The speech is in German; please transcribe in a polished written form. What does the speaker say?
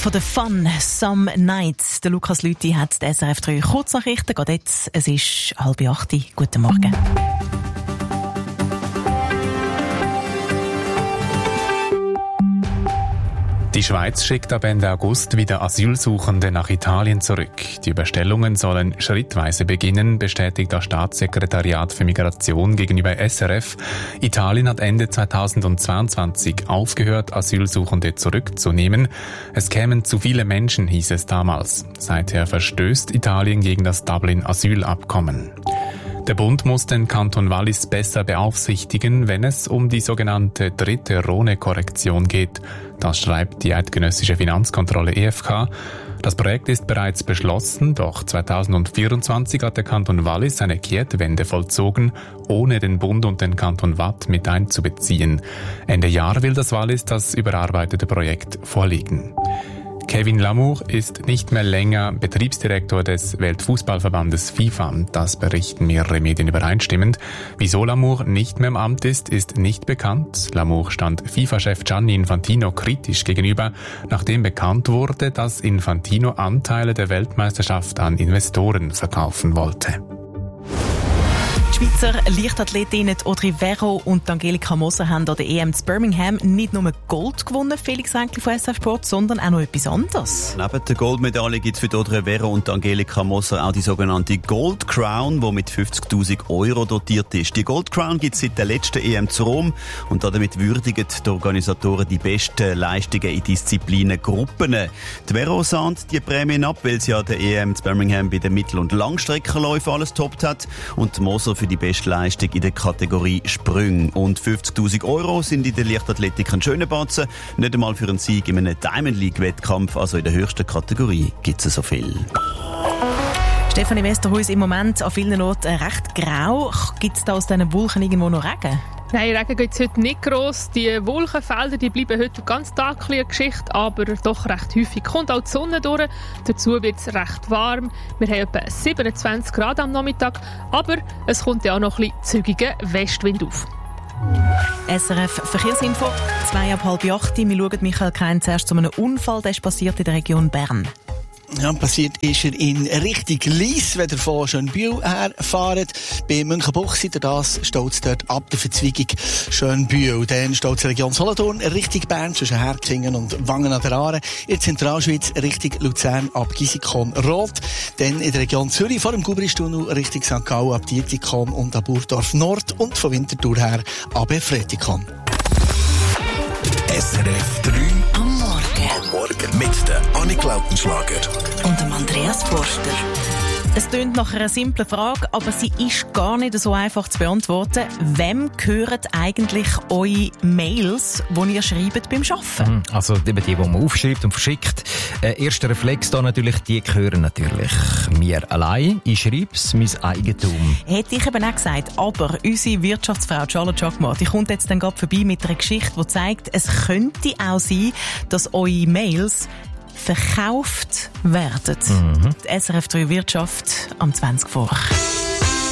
von der Fun Some Nights. Der Lukas Lüthi hat die SRF 3 Kurznachrichten. Geht jetzt, es ist 7:30. Guten Morgen. Die Schweiz schickt ab Ende August wieder Asylsuchende nach Italien zurück. Die Überstellungen sollen schrittweise beginnen, bestätigt das Staatssekretariat für Migration gegenüber SRF. Italien hat Ende 2022 aufgehört, Asylsuchende zurückzunehmen. Es kämen zu viele Menschen, hieß es damals. Seither verstößt Italien gegen das Dublin-Asylabkommen. Der Bund muss den Kanton Wallis besser beaufsichtigen, wenn es um die sogenannte dritte Rhone-Korrektion geht. Das schreibt die eidgenössische Finanzkontrolle EFK. Das Projekt ist bereits beschlossen, doch 2024 hat der Kanton Wallis eine Kehrtwende vollzogen, ohne den Bund und den Kanton Waadt mit einzubeziehen. Ende Jahr will das Wallis das überarbeitete Projekt vorlegen. Kevin Lamour ist nicht mehr länger Betriebsdirektor des Weltfußballverbandes FIFA. Das berichten mehrere Medien übereinstimmend. Wieso Lamour nicht mehr im Amt ist nicht bekannt. Lamour stand FIFA-Chef Gianni Infantino kritisch gegenüber, nachdem bekannt wurde, dass Infantino Anteile der Weltmeisterschaft an Investoren verkaufen wollte. Die Schweizer Leichtathletinnen Audrey Verreaux und Angelika Moser haben an der EM in Birmingham nicht nur Gold gewonnen, Felix Enkli von SF Sport, sondern auch noch etwas anderes. Neben der Goldmedaille gibt es für Audrey Verreaux und Angelika Moser auch die sogenannte Gold Crown, die mit 50'000 € dotiert ist. Die Gold Crown gibt es seit der letzten EM zu Rom und damit würdigen die Organisatoren die besten Leistungen in Disziplinen Gruppen. Die Verreaux sahnt die Prämien ab, weil sie an der EM in Birmingham bei den Mittel- und Langstreckenläufen alles toppt hat, und die Moser für die beste Leistung in der Kategorie Sprünge. Und 50'000 € sind in der Leichtathletik ein schöner Batzen. Nicht einmal für einen Sieg in einem Diamond League-Wettkampf, also in der höchsten Kategorie, gibt es so viel. Stefanie Westerhuis, im Moment an vielen Orten recht grau. Gibt es da aus diesen Wolken irgendwo noch Regen? Nein, Regen gibt es heute nicht gross. Die Wolkenfelder die bleiben heute den ganzen Tag eine Geschichte, aber doch recht häufig kommt auch die Sonne durch. Dazu wird es recht warm. Wir haben etwa 27 Grad am Nachmittag, aber es kommt ja auch noch ein bisschen zügiger Westwind auf. SRF Verkehrsinfo, 7:30. Wir schauen Michael Kein zuerst zu einem Unfall, der ist passiert in der Region Bern. Ja, passiert ist er in Richtung Lies, wenn ihr von Schönbühl herfahrt. Bei Münchenbuchsee, das steht es dort ab der Verzweigung Schönbühl. Dann steht es Region Solothurn, Richtung Bern, zwischen Herzingen und Wangen an der Aare. In der Zentralschweiz, Richtung Luzern, ab Gisikon Rot. Dann in der Region Zürich, vor dem Gubristunnel, Richtung St. Gallen, ab Dietikon und ab Burdorf Nord. Und von Winterthur her, ab Fretikon. SRF 3 am Morgen mit der Annik Lautenschlager und dem Andreas Forster. Es tönt nach einer simplen Frage, aber sie ist gar nicht so einfach zu beantworten. Wem gehören eigentlich eure Mails, die ihr schreibt beim Arbeiten? Also eben die man aufschreibt und verschickt. Erster Reflex da natürlich, die gehören natürlich mir allein. Ich schreibe es, mein Eigentum. Hätte ich eben auch gesagt, aber unsere Wirtschaftsfrau Charlotte Jacquemart, die kommt jetzt dann gerade vorbei mit einer Geschichte, die zeigt, es könnte auch sein, dass eure Mails verkauft werden. Die SRF 3 Wirtschaft am 20 vor.